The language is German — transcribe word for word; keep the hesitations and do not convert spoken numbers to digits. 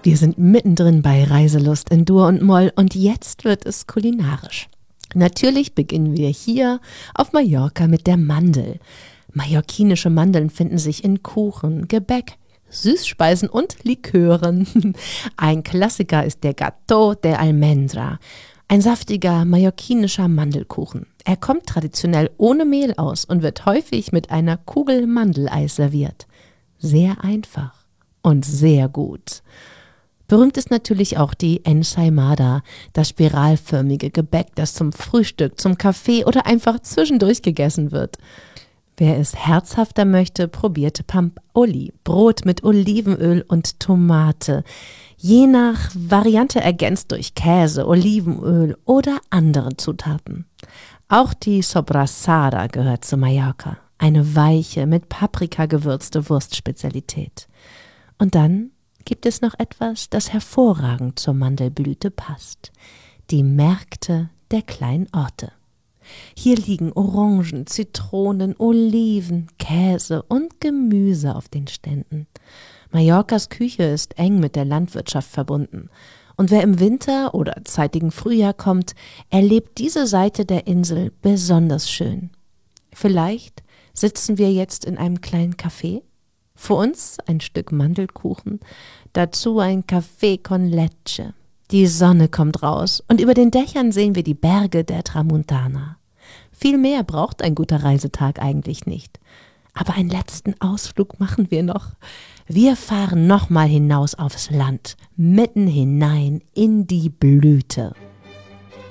Wir sind mittendrin bei Reiselust in Dur und Moll und jetzt wird es kulinarisch. Natürlich beginnen wir hier auf Mallorca mit der Mandel. Mallorquinische Mandeln finden sich in Kuchen, Gebäck, Süßspeisen und Likören. Ein Klassiker ist der Gâteau de Almendra, ein saftiger mallorquinischer Mandelkuchen. Er kommt traditionell ohne Mehl aus und wird häufig mit einer Kugel Mandeleis serviert. Sehr einfach und sehr gut. Berühmt ist natürlich auch die Ensaimada, das spiralförmige Gebäck, das zum Frühstück, zum Kaffee oder einfach zwischendurch gegessen wird. Wer es herzhafter möchte, probiert Pampoli, Brot mit Olivenöl und Tomate. Je nach Variante ergänzt durch Käse, Olivenöl oder andere Zutaten. Auch die Sobrassada gehört zu Mallorca, eine weiche, mit Paprika gewürzte Wurstspezialität. Und dann gibt es noch etwas, das hervorragend zur Mandelblüte passt. Die Märkte der kleinen Orte. Hier liegen Orangen, Zitronen, Oliven, Käse und Gemüse auf den Ständen. Mallorcas Küche ist eng mit der Landwirtschaft verbunden. Und wer im Winter oder zeitigen Frühjahr kommt, erlebt diese Seite der Insel besonders schön. Vielleicht sitzen wir jetzt in einem kleinen Café. Vor uns ein Stück Mandelkuchen, dazu ein Café con leche. Die Sonne kommt raus und über den Dächern sehen wir die Berge der Tramontana. Viel mehr braucht ein guter Reisetag eigentlich nicht. Aber einen letzten Ausflug machen wir noch. Wir fahren nochmal hinaus aufs Land, mitten hinein in die Blüte.